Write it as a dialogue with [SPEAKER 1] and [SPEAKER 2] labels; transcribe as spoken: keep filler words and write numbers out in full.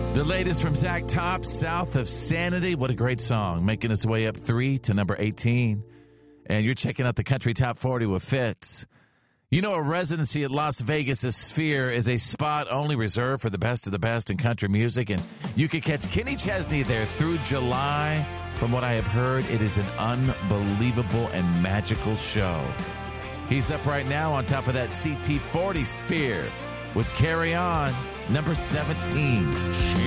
[SPEAKER 1] The latest from Zach Top, South of Sanity. What a great song. Making its way up three to number eighteen. And you're checking out the Country Top forty with Fitz. You know, a residency at Las Vegas' Sphere is a spot only reserved for the best of the best in country music. And you can catch Kenny Chesney there through July. From what I have heard, it is an unbelievable and magical show. He's up right now on top of that C T forty Sphere with Carry On, number seventeen.